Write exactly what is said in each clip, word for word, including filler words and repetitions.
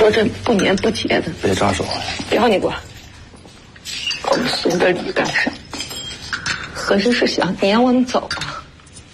说这不年不节的， 别扎手！ 不要你管，我们孙子你干啥？合适是想撵我们走啊？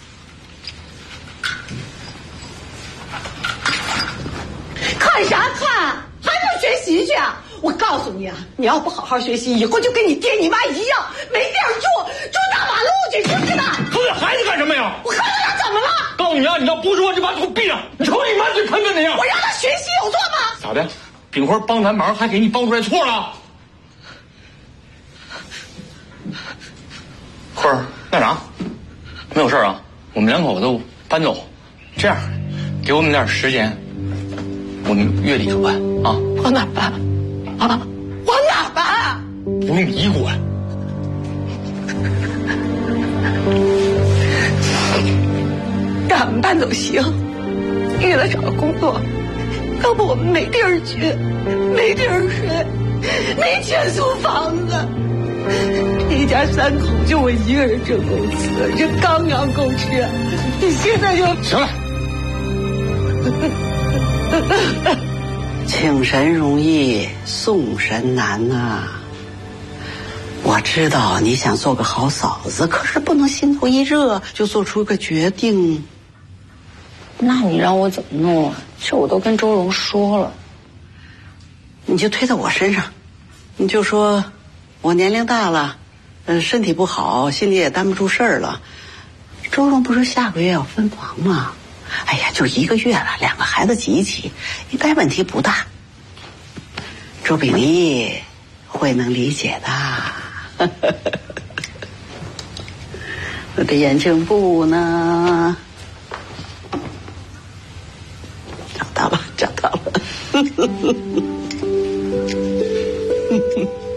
看啥看？还是学习去啊？我告诉你啊，你要不好好学习，以后就跟你爹你妈一样，没地儿住，住大马路去，是不是的？ 偷这孩子干什么呀？ 我看他俩怎么了？ 告诉你啊，你要不说就把嘴闭上！你瞅你满嘴喷粪那样！ 我让他学习有错吗？ 咋的？炳辉帮咱忙，还给你帮出来错了？辉儿，干啥？没有事啊，我们两口子搬走。这样，给我们点时间，我们月底就搬啊。 往哪搬？啊，往哪搬？ 不用你管。 让我们搬走行，给他找个工作，要不我们没地儿去，没地儿睡，没钱租房子。一家三口就我一个人挣工资，这刚刚够吃。你现在就行了。 请神容易送神难呐、啊！我知道你想做个好嫂子，可是不能心头一热就做出个决定。 那你让我怎么弄啊？这我都跟周荣说了。 你就推到我身上，你就说我年龄大了，呃，身体不好，心里也担不住事儿了。周荣不是下个月要分房吗？哎呀，就一个月了，两个孩子挤一挤，应该问题不大。周秉义会能理解的。我的眼镜布呢？找到了，找到了。